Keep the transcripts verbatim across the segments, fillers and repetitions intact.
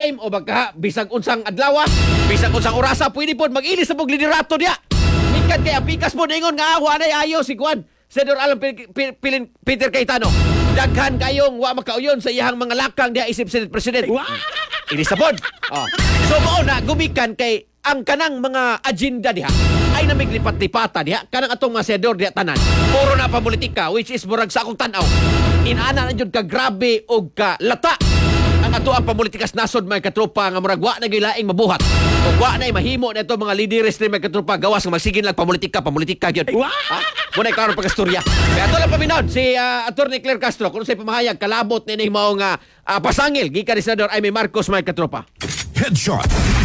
time o baka bisag unsang adlaw, bisag unsang orasa pwede pod mag-ilis sa pog liderato diya. Mikan kay apikas mo ingon nga awa nay ayo si Juan Senador Alan P- P- P- Peter Cayetano. Daghan kayong wa makauyon sa iyang mga lakang diya isip Senate President. Ilis na pod. Oh. So mao na gumikan kay ang kanang mga agenda diha ay namiglipat-lipata diha kanang atong mga senador diha tanan. Puro na pamulitika which is murag sa akong tan-aw. Inaana na jud ka grabe og ka lata ang ato ang pamulitika sa nasod may katropa nga murag wa na gilaing mabuhat. Ug wa nay mahimo na ito mga leaders ni may katropa gawas nga magsigin lang pamulitika, pamulitika gyud. Ha? Muna klaro pag-istorya. Kaya ato lang paminaw si uh, Attorney Claire Castro kung say pamahayag kalabot ni ni mao nga uh, pasangil gikan ni Senador Aimee Marcos may katropa. Headshot.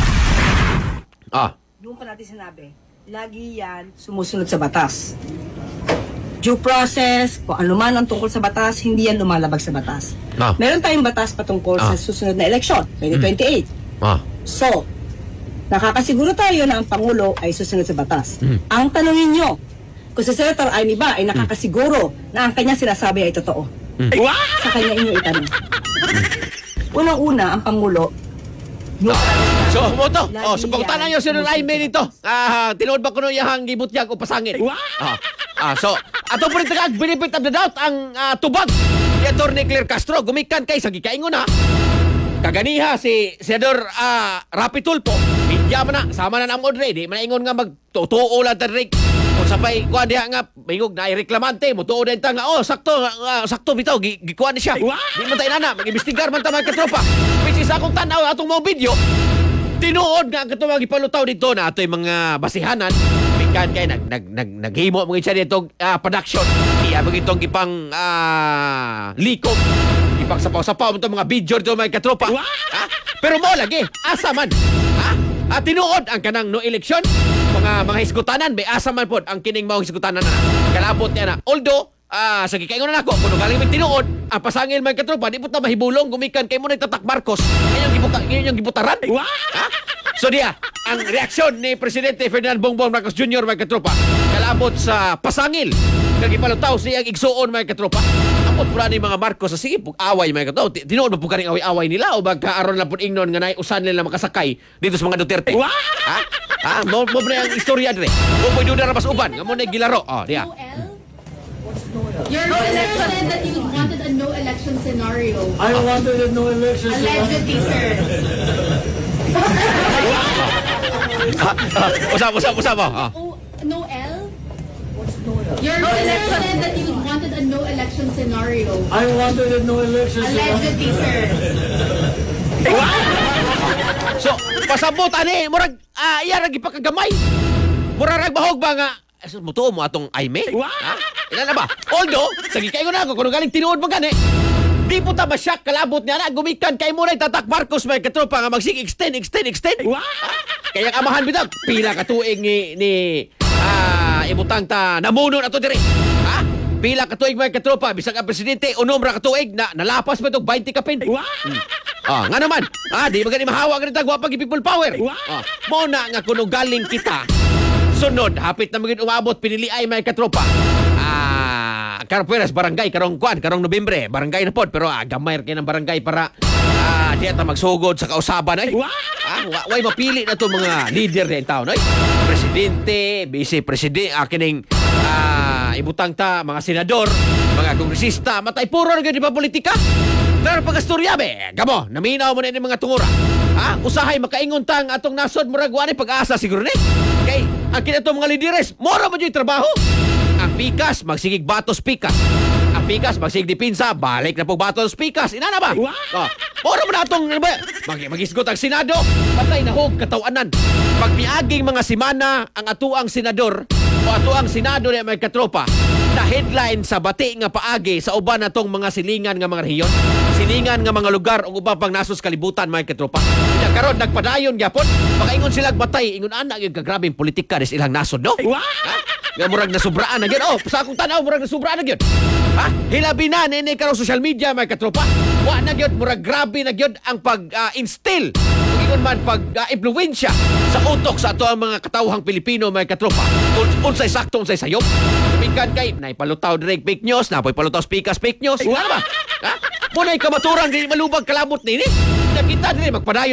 Ah. Doon pa natin sinabi, lagi yan sumusunod sa batas. Due process, kung ano man ang tungkol sa batas, hindi yan lumalabag sa batas. Ah. Meron tayong batas patungkol Ah. sa susunod na eleksyon, twenty twenty-eight. Ah. So, nakakasiguro tayo na ang Pangulo ay susunod sa batas. Mm. Ang tanongin nyo, kung si Senator Aimee ba ay nakakasiguro na ang kanya sinasabi ay totoo. Mm. Sa kanya inyo itanong. Unang-una, ang Pangulo, So, mo to. Lagi Oh, suportahan yan niyo si Senador Aimee sumusunod nito. sa batas. Ah, tinuod ba kuno iyang gibutyag o pasangil? Ah. Ah, so, ato po rin tagag, benefit of the doubt ang ah, tubag ni Attorney Claire Castro. Gumikan kay sa gikaingon ha. Kaganiha si Senador ah, Rapi Tulfo. Bidya man na, sama na namod re. Di man na ingon nga magtutuo lang tarik. Kung sabay, kuha diha nga, mayigog na ay reklamante. Mutuo din ta nga, oh, sakto, ah, sakto bitaw, gi- gikuha ni siya. Di man tayo nana, mag-imbestigar man ta mga katropa. Which is akong tanaw, atong mga video, tinuod nga ang katong ipalutaw dito na ato'y mga basihanan. Mikan kay nag, nag, nag, naghimo mga siya dito ah, production. Iya mga itong ipang ah, likom. Ipang sapaw-sapaw itong mga video dito mga katropa. Ha? Pero mo lagi, asa man. Ha? At tinuod ang kanang no election. Mga mga hisgutanan, may asa man po ang kining mga hisgutanan na. Kalabot niya na. Although, Ah, sa gikaingon na nako, kuno galing may tinuod, ang pasangil may katropa, di po ta mahibulong gumikan kay mo na tatak Marcos. Ngayon gibuta, ngayon yung gibutaran. Ha? So diya, ang reaksyon ni Presidente Ferdinand Bongbong Marcos Junior may katropa, kalabot sa pasangil, kag ipalutaw siyang igsuon may katropa. Amot pura ni mga Marcos sa sige pug away may katropa. Tinuod mo po kaning away-away nila o magkaaron lang pud ingnon nga nay usan nila makasakay dito sa mga Duterte. Ha? Ha? Mo mo na ang istorya dire. Mo pwede na mas uban, nga mo na gilaro. Oh, diya. Your election said that you wanted a no election scenario. I wanted a no election. Allegedly, sir. Usap, usap, usap mo. Ah. Oh, no L? Your election said that you wanted a no election scenario. I wanted a no election. Allegedly, sir. So, pasabot ani, murag ah iya ra gipakagamay. Murag bahog ba nga eh, mutuo mo atong Aimee? Ha? Ilan na ba? Although, sa gikaingon na ako, kung galing tinuod mo gani, di po ta masyak kalabot niya na, gumikan kay mo na tatak Marcos may katropa nga magsig extend, extend, extend. Ha? Kaya ang amahan bitag, pila katuig ni, ni ah, ibutang ta, namuno na to diri. Ha? Pila katuig may katropa, bisag ang presidente, unom ra katuig, na, nalapas mo itong twenty kapin. Hmm. Ah, nga naman, ah, di magani mahawa ka nito, wapag people power. Ah, mo na nga kuno galing kita, sunod, hapit na maging umabot, pinili ay may katropa. Ah, Carpueras, barangay, karong kwan, karong Nobyembre, barangay na pod, pero ah, gamay kayo ng barangay para ah, di ata magsugod sa kausaban ay. Ah, wa- way mapili na to mga leader din taon ay. Presidente, vice-presidente, akining ah, ibutang ta, mga senador, mga kongresista, matay puro na ganyan pa politika. Pero pag-astorya be, gamo, naminaw mo na yung mga tungura. Ha? Usahay makaingon tang atong nasod murag wa ni pag-asa siguro ni. Kay ang kinato mga lideres, mora mo yung trabaho. Ang pikas magsigig batos pikas. Ang pikas magsigig dipinsa, balik na po batos pikas. Ina na ba? Oh, mora mo na atong mag magisgot ang Senado. Patay na hog katawanan. Pag miaging mga simana ang atuang senador o atuang Senado na may katropa, na headline sa bati nga paagi sa uban natong mga silingan nga mga rehiyon, silingan nga mga lugar ug uban pang nasos kalibutan mga katropa. Kaya karon nagpadayon gyapon, makaingon sila batay ingon ana gyud kagrabing politika des ilang nasod no. Ha? Nga murag nasubraan na gyud. Oh, sa akong tanaw murag nasubraan na gyud. Ha? Hilabi na nini karong social media mga katropa. Wa na gyud murag grabe na gyud ang pag-instill uh, ingon man pag-impluwensya sa utok sa ato ang mga katawhang Pilipino mga katropa. Unsay sakto unsay sayop. Mikan kay naipalutaw direct fake news, napoy palutaw speakas fake news. Wala ba? Ha? Muna'y kamaturan, di malubag kalabot nini. Nakita din, magpadayon